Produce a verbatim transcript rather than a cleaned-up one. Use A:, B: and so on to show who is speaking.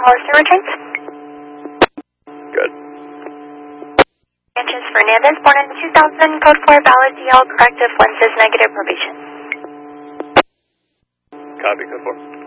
A: Hollister returns.
B: Good.
A: Sanchez Fernandez, born in two thousand, code four, valid D L, corrective lenses, negative probation.
B: Copy, code four.